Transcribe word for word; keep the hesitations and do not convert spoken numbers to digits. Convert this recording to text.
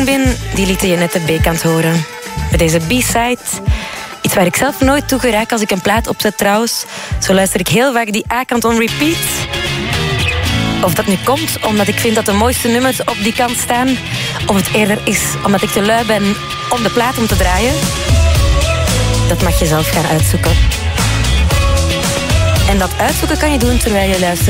ben, die lieten je net de B-kant horen. Bij deze B-side, iets waar ik zelf nooit toe geraak als ik een plaat opzet trouwens. Zo luister ik heel vaak die A-kant on repeat. Of dat nu komt omdat ik vind dat de mooiste nummers op die kant staan, of het eerder is omdat ik te lui ben om de plaat om te draaien. Dat mag je zelf gaan uitzoeken. En dat uitzoeken kan je doen terwijl je luistert